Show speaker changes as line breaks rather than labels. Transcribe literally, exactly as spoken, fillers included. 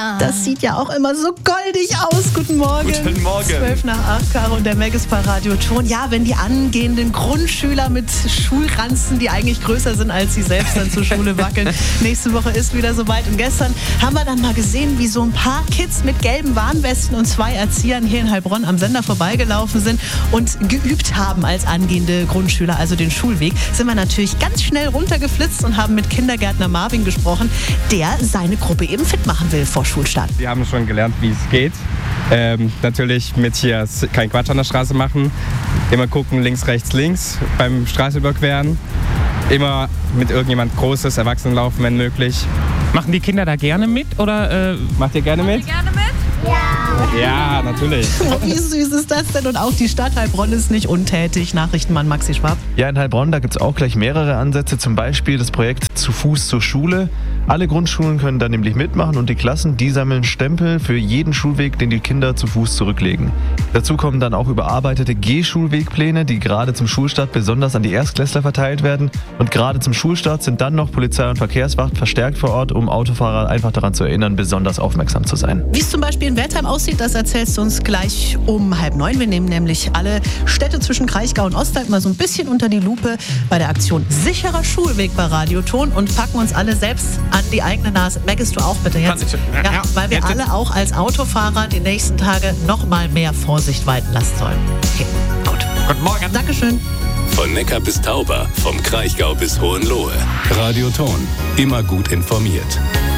Das sieht ja auch immer so goldig aus. Guten Morgen.
Guten Morgen.
zwölf nach acht, Caro und der Megastar Radioton. Ja, wenn die angehenden Grundschüler mit Schulranzen, die eigentlich größer sind als sie selbst, dann zur Schule wackeln. Nächste Woche ist wieder soweit. Und gestern haben wir dann mal gesehen, wie so ein paar Kids mit gelben Warnwesten und zwei Erziehern hier in Heilbronn am Sender vorbeigelaufen sind und geübt haben als angehende Grundschüler, also den Schulweg. Sind wir natürlich ganz schnell runtergeflitzt und haben mit Kindergärtner Marvin gesprochen, der seine Gruppe eben fit machen will vor Schulstart.
Wir haben schon gelernt, wie es geht. Ähm, natürlich mit hier kein Quatsch an der Straße machen. Immer gucken, links, rechts, links beim Straße überqueren. Immer mit irgendjemand Großes, Erwachsenen laufen, wenn möglich.
Machen die Kinder da gerne mit? Oder äh,
macht ihr gerne mit?
Macht ihr gerne mit?
Ja. Ja, natürlich.
Oh, wie süß ist das denn? Und auch die Stadt Heilbronn ist nicht untätig. Nachrichtenmann Maxi Schwab.
Ja, in Heilbronn, da gibt es auch gleich mehrere Ansätze. Zum Beispiel das Projekt Zu Fuß zur Schule. Alle Grundschulen können da nämlich mitmachen und die Klassen, die sammeln Stempel für jeden Schulweg, den die Kinder zu Fuß zurücklegen. Dazu kommen dann auch überarbeitete Gehschulwegpläne, die gerade zum Schulstart besonders an die Erstklässler verteilt werden. Und gerade zum Schulstart sind dann noch Polizei und Verkehrswacht verstärkt vor Ort, um Autofahrer einfach daran zu erinnern, besonders aufmerksam zu sein.
Wie es zum Beispiel in Wertheim aussieht, das erzählst du uns gleich um halb neun. Wir nehmen nämlich alle Städte zwischen Kraichgau und Ostalb mal so ein bisschen unter die Lupe bei der Aktion Sicherer Schulweg bei Radioton und packen uns alle selbst an die eigene Nase. Merkst du auch bitte jetzt? Ja, ja, weil wir alle auch als Autofahrer die nächsten Tage noch mal mehr Vorsicht walten lassen sollen. Okay, gut.
Guten Morgen.
Dankeschön.
Von Neckar bis Tauber, vom Kraichgau bis Hohenlohe. Radioton, immer gut informiert.